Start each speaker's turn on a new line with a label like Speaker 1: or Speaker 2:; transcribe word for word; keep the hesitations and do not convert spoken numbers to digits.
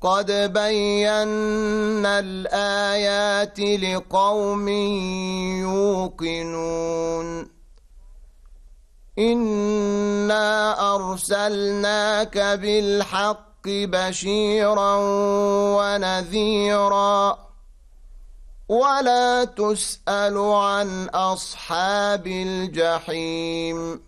Speaker 1: قد بينا الآيات لقوم يوقنون إنا أرسلناك بالحق بشيرا ونذيرا ولا تسأل عن أصحاب الجحيم